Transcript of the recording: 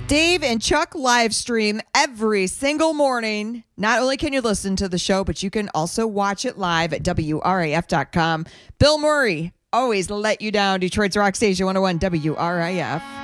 Dave and Chuck live stream every single morning. Not only can you listen to the show, but you can also watch it live at WRAF.com. Bill Murray, always let you down. Detroit's Rock Station 101 WRIF.